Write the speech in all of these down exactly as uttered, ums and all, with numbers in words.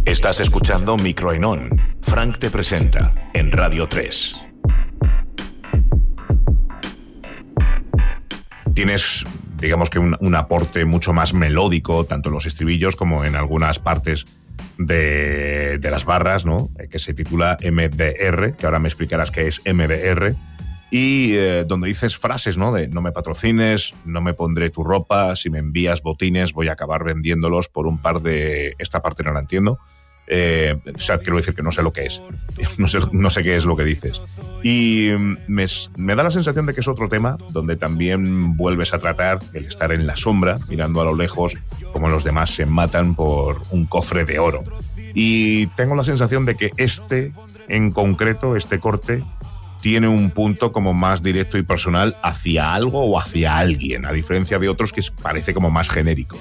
Estás escuchando Microenón. Frank te presenta en Radio tres. Tienes, digamos que un, un aporte mucho más melódico, tanto en los estribillos como en algunas partes de, de las barras, ¿no? Que se titula M D R, que ahora me explicarás qué es M D R, y eh, donde dices frases, ¿no? De no me patrocines, no me pondré tu ropa, si me envías botines voy a acabar vendiéndolos por un par de... Esta parte no la entiendo. Eh, o sea, quiero decir que no sé lo que es. No sé, no sé qué es lo que dices. Y me, me da la sensación de que es otro tema donde también vuelves a tratar el estar en la sombra, mirando a lo lejos como los demás se matan por un cofre de oro. Y tengo la sensación de que este, en concreto, este corte, tiene un punto como más directo y personal hacia algo o hacia alguien, a diferencia de otros que parece como más genérico.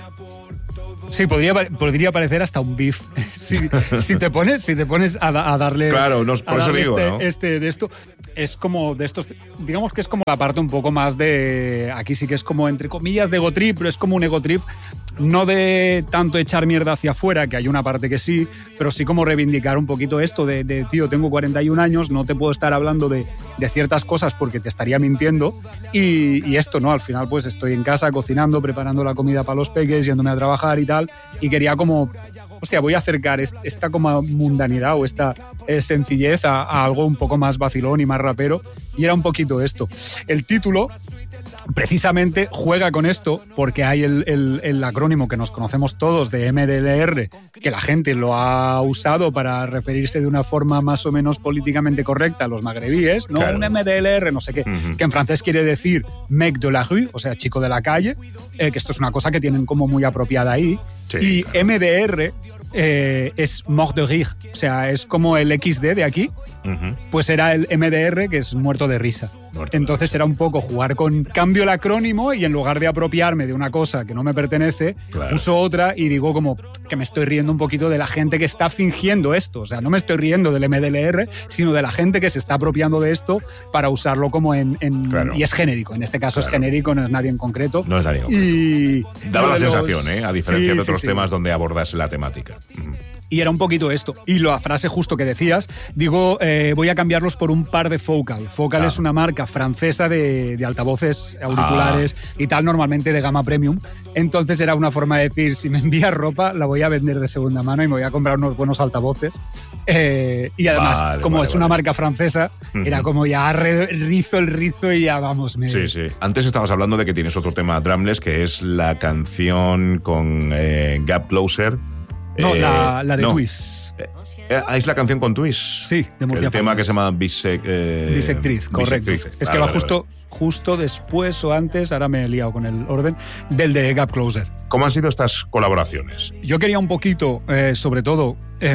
Sí, podría, podría parecer hasta un beef. Si, si te pones, si te pones a, a darle. Claro, no, por eso digo, este, ¿no? este de esto es como de estos. Digamos que es como la parte un poco más de. Aquí sí que es como entre comillas de ego trip, pero es como un ego trip. No de tanto echar mierda hacia afuera, que hay una parte que sí, pero sí como reivindicar un poquito esto de, de tío, tengo cuarenta y un años, no te puedo estar hablando de, de ciertas cosas porque te estaría mintiendo. Y, y esto, ¿no? Al final, pues estoy en casa cocinando, preparando la comida para los peques, yéndome a trabajar y tal. Y quería como, hostia, voy a acercar esta como mundanidad o esta eh, sencillez a, a algo un poco más vacilón y más rapero. Y era un poquito esto. El título precisamente juega con esto porque hay el, el, el acrónimo que nos conocemos todos de M D L R, que la gente lo ha usado para referirse de una forma más o menos políticamente correcta a los magrebíes, ¿no? Claro. Un M D L R, no sé qué, uh-huh. que en francés quiere decir mec de la rue, o sea, chico de la calle, eh, que esto es una cosa que tienen como muy apropiada ahí. Sí, y claro. M D R eh, es mort de rire, o sea, es como el equis de de aquí, uh-huh. pues era el M D R, que es muerto de risa. Muerto Entonces de risa. Era un poco jugar con cambio el acrónimo y en lugar de apropiarme de una cosa que no me pertenece, claro. uso otra y digo como que me estoy riendo un poquito de la gente que está fingiendo esto. O sea, no me estoy riendo del M D L R, sino de la gente que se está apropiando de esto para usarlo como en... en claro. Y es genérico. En este caso claro. es genérico, no es nadie en concreto. No es nadie en concreto. Y daba la los... sensación, ¿eh? A diferencia sí, de otros sí, temas sí. donde abordas la temática. Mm. Y era un poquito esto. Y la frase justo que decías, digo, eh, voy a cambiarlos por un par de Focal. Focal ah. es una marca francesa de, de altavoces, auriculares ah. y tal, normalmente de gama premium. Entonces era una forma de decir, si me envías ropa, la voy a vender de segunda mano y me voy a comprar unos buenos altavoces. Eh, y además, vale, como vale, es vale. una marca francesa, uh-huh. era como ya rizo el rizo y ya vamos. Me... Sí, sí. Antes estabas hablando de que tienes otro tema drumless, que es la canción con eh, Gap Closer. No, eh, la, la de no. Twist. Eh, ¿Es la canción con Twist? Sí, de Murcia. El tema que se llama Bisec, eh, Bisectriz, correcto. Bisectriz. Es que vale, va vale, justo, vale. justo después o antes, ahora me he liado con el orden, del de Gap Closer. ¿Cómo han sido estas colaboraciones? Yo quería un poquito, eh, sobre todo, eh,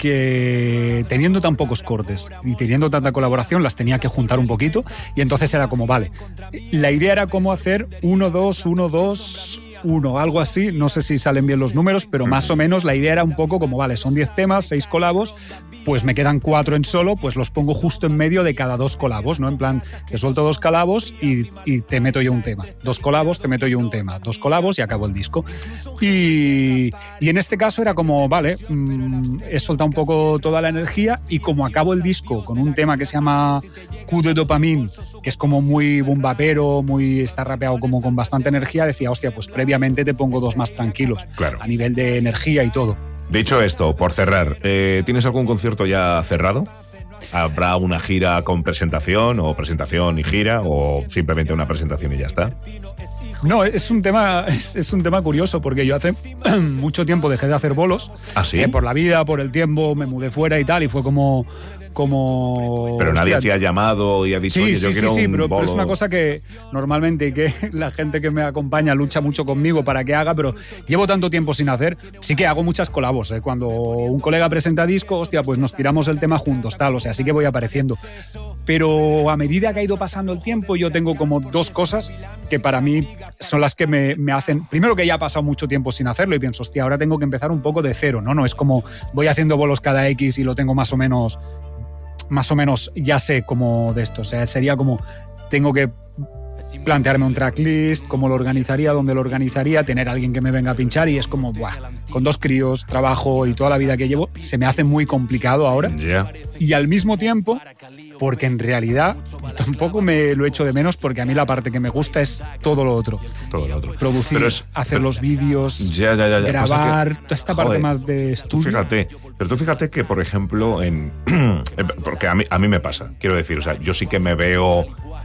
que teniendo tan pocos cortes y teniendo tanta colaboración, las tenía que juntar un poquito y entonces era como, vale, la idea era cómo hacer uno, dos, uno, dos... uno, algo así, no sé si salen bien los números, pero más o menos la idea era un poco como, vale, son diez temas, seis colabos, pues me quedan cuatro en solo, pues los pongo justo en medio de cada dos colabos, ¿no? En plan, te suelto dos colabos y, y te meto yo un tema. Dos colabos, te meto yo un tema. Dos colabos y acabo el disco. Y, y en este caso era como, vale, mmm, he soltado un poco toda la energía y como acabo el disco con un tema que se llama Coup de Dopamine, que es como muy bombapero, muy, está rapeado como con bastante energía, decía, hostia, pues previamente te pongo dos más tranquilos, claro. a nivel de energía y todo. Dicho esto, por cerrar, eh, ¿tienes algún concierto ya cerrado? ¿Habrá una gira con presentación o presentación y gira o simplemente una presentación y ya está? No, es un tema, es, es un tema curioso porque yo hace mucho tiempo dejé de hacer bolos. ¿Ah, sí? Eh, por la vida, por el tiempo, me mudé fuera y tal, y fue como... como pero nadie hostia, te ha llamado y ha dicho, sí, oye, sí, yo sí, quiero sí, un pero, bolo. pero es una cosa que normalmente que la gente que me acompaña lucha mucho conmigo para que haga, pero llevo tanto tiempo sin hacer, sí que hago muchas colabos, ¿eh? Cuando un colega presenta disco, hostia, pues nos tiramos el tema juntos, tal, o sea, sí que voy apareciendo. Pero a medida que ha ido pasando el tiempo, yo tengo como dos cosas que para mí son las que me, me hacen... Primero, que ya ha pasado mucho tiempo sin hacerlo y pienso, hostia, ahora tengo que empezar un poco de cero, ¿no? No es como voy haciendo bolos cada X y lo tengo más o menos... Más o menos ya sé cómo de esto. O sea, sería como tengo que plantearme un tracklist, cómo lo organizaría, dónde lo organizaría, tener a alguien que me venga a pinchar y es como, buah, con dos críos, trabajo y toda la vida que llevo, se me hace muy complicado ahora. Yeah. Y al mismo tiempo, porque en realidad tampoco me lo echo de menos porque a mí la parte que me gusta es todo lo otro. Todo lo otro. Producir, es, hacer pero, los vídeos, ya, ya, ya, ya. grabar, que, toda esta joder, parte más de estudio. Tú fíjate, pero tú fíjate que, por ejemplo, en porque a mí, a mí me pasa, quiero decir, o sea, yo sí que me veo,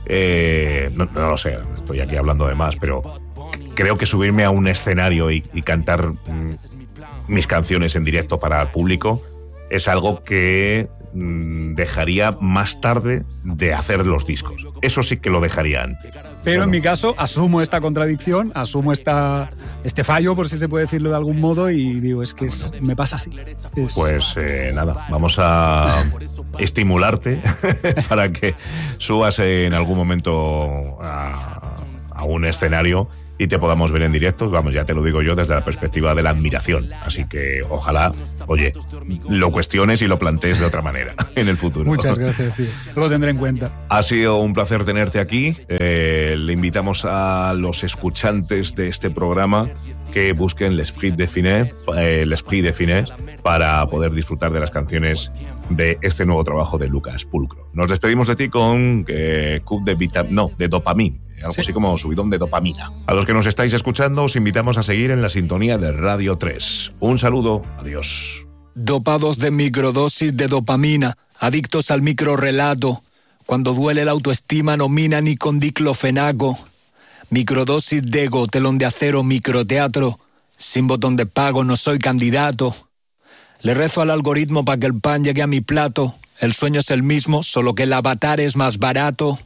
eh, no, no lo sé, estoy aquí hablando de más, pero creo que subirme a un escenario y, y cantar mm, mis canciones en directo para el público es algo que mm, dejaría más tarde de hacer los discos. Eso sí que lo dejaría antes. Pero bueno, en mi caso asumo esta contradicción, asumo esta, este fallo, por si se puede decirlo de algún modo, y digo, es que es, me pasa así. Es... Pues eh, nada, vamos a estimularte para que subas en algún momento a, a un escenario y te podamos ver en directo. Vamos, ya te lo digo yo desde la perspectiva de la admiración. Así que ojalá, oye, lo cuestiones y lo plantees de otra manera en el futuro. Muchas gracias, tío. Lo tendré en cuenta. Ha sido un placer tenerte aquí. Eh, le invitamos a los escuchantes de este programa que busquen l'esprit de Finet, eh, l'esprit de Finet, para poder disfrutar de las canciones de este nuevo trabajo de Lucas Pulcro. Nos despedimos de ti con eh, Cup de Vita, no, de dopamina. Algo sí. Así como subidón de dopamina. A los que nos estáis escuchando, os invitamos a seguir en la sintonía de Radio tres. Un saludo, adiós. Dopados de microdosis de dopamina, adictos al microrelato. Cuando duele la autoestima, no mina ni con diclofenaco. Microdosis de ego, telón de acero, microteatro. Sin botón de pago, no soy candidato. Le rezo al algoritmo para que el pan llegue a mi plato. El sueño es el mismo, solo que el avatar es más barato.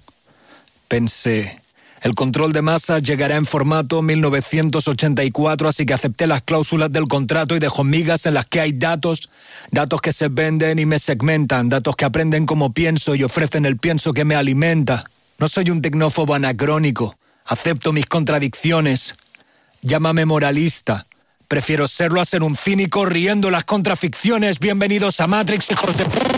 Pensé... El control de masas llegará en formato mil novecientos ochenta y cuatro, así que acepté las cláusulas del contrato y dejo migas en las que hay datos, datos que se venden y me segmentan, datos que aprenden cómo pienso y ofrecen el pienso que me alimenta. No soy un tecnófobo anacrónico, acepto mis contradicciones. Llámame moralista, prefiero serlo a ser un cínico riendo las contraficciones. Bienvenidos a Matrix, hijos de p***.